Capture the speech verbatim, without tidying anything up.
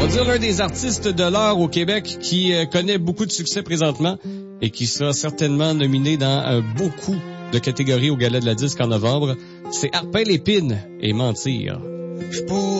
va dire l'un des artistes de l'heure au Québec qui euh, connaît beaucoup de succès présentement et qui sera certainement nominé dans euh, beaucoup de catégories au Gala de la Disque en novembre. C'est Harpin Lépine et Mentir. Je pour